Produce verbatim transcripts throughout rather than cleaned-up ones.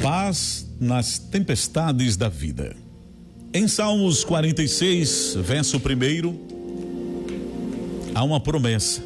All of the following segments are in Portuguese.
Paz nas tempestades da vida. Em Salmos quarenta e seis, verso primeiro, há uma promessa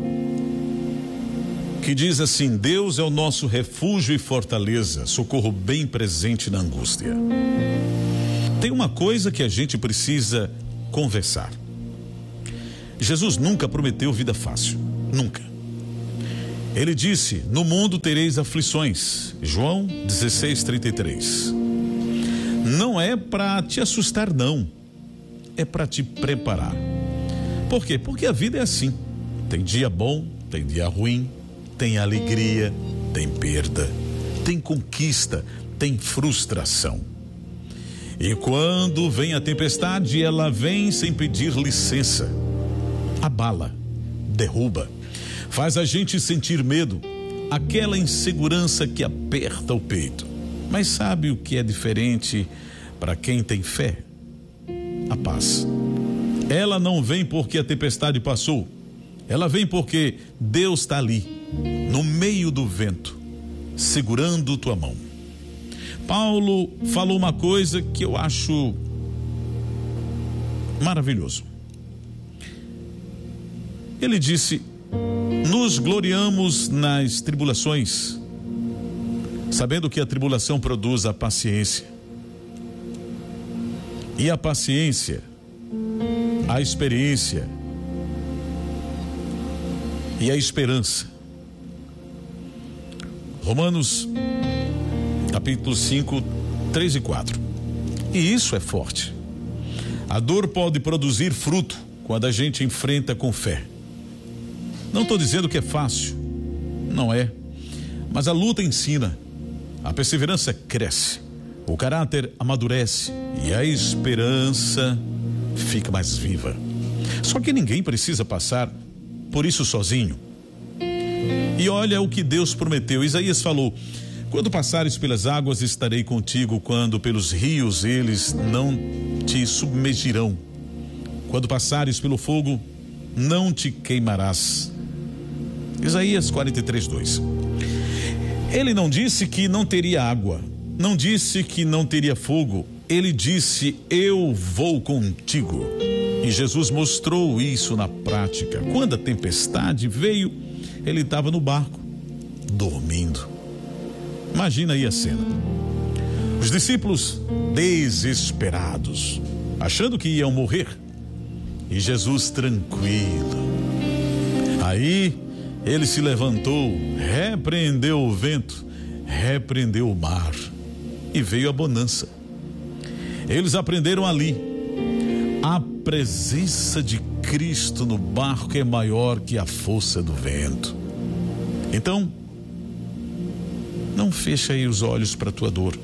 que diz assim: Deus é o nosso refúgio e fortaleza, socorro bem presente na angústia. Tem uma coisa que a gente precisa conversar. Jesus nunca prometeu vida fácil, nunca. Ele disse: no mundo tereis aflições. João dezesseis, trinta e três. Não é para te assustar, não. É para te preparar. Por quê? Porque a vida é assim. Tem dia bom, tem dia ruim, tem alegria, tem perda, tem conquista, tem frustração. E quando vem a tempestade, ela vem sem pedir licença. Abala, derruba, faz a gente sentir medo, aquela insegurança que aperta o peito. Mas sabe o que é diferente para quem tem fé? A paz. Ela não vem porque a tempestade passou. Ela vem porque Deus está ali, no meio do vento, segurando tua mão. Paulo falou uma coisa que eu acho maravilhoso. Ele disse: nos gloriamos nas tribulações, sabendo que a tribulação produz a paciência, e a paciência, a experiência e a esperança. Romanos capítulo cinco, três e quatro. E isso é forte. A dor pode produzir fruto quando a gente enfrenta com fé. Não estou dizendo que é fácil, não é, mas a luta ensina, a perseverança cresce, o caráter amadurece e a esperança fica mais viva. Só que ninguém precisa passar por isso sozinho. E olha o que Deus prometeu. Isaías falou: quando passares pelas águas, estarei contigo, quando pelos rios, eles não te submergirão. Quando passares pelo fogo, não te queimarás. Isaías quarenta e três, dois. Ele não disse que não teria água, não disse que não teria fogo, ele disse: eu vou contigo. E Jesus mostrou isso na prática. Quando a tempestade veio, ele estava no barco, dormindo. Imagina aí a cena. Os discípulos desesperados, achando que iam morrer, e Jesus tranquilo. Aí ele se levantou, repreendeu o vento, repreendeu o mar, e veio a bonança. Eles aprenderam ali: a presença de Cristo no barco é maior que a força do vento. Então, não feche aí os olhos para a tua dor.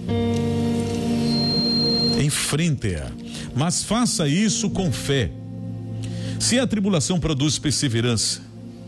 Enfrente-a, mas faça isso com fé. Se a tribulação produz perseverança,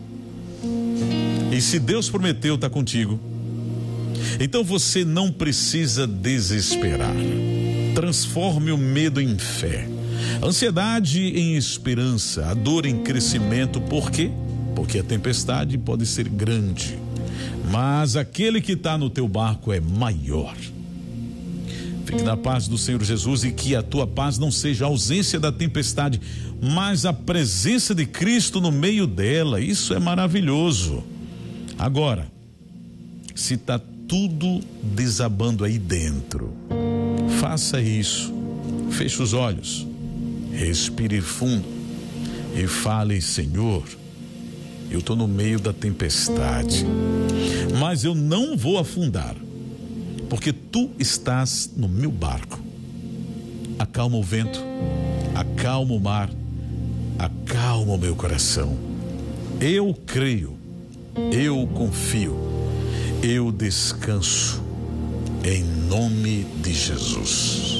e se Deus prometeu estar contigo, então você não precisa desesperar. Transforme o medo em fé, a ansiedade em esperança, a dor em crescimento. Por quê? Porque a tempestade pode ser grande, mas aquele que está no teu barco é maior. Fique na paz do Senhor Jesus, e que a tua paz não seja a ausência da tempestade, mas a presença de Cristo no meio dela. Isso é maravilhoso. Agora, se está tudo desabando aí dentro, faça isso. Feche os olhos, respire fundo e fale: Senhor, eu estou no meio da tempestade, mas eu não vou afundar, porque tu estás no meu barco. Acalma o vento, acalma o mar, acalma o meu coração. Eu creio, eu confio, eu descanso, em nome de Jesus.